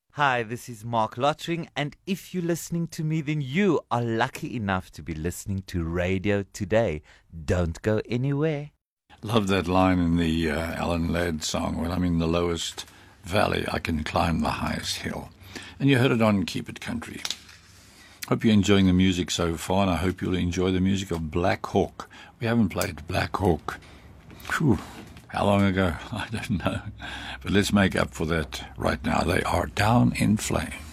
Hi, this is Mark Lottering, and if you're listening to me, then you are lucky enough to be listening to Radio Today. Don't go anywhere. Love that line in the Alan Ladd song, "When I'm in the lowest valley, I can climb the highest hill." And you heard it on Keep It Country. Hope you're enjoying the music so far, and I hope you'll enjoy the music of Black Hawk. We haven't played Black Hawk. Whew. How long ago? I don't know. But let's make up for that right now. They are Down in Flames.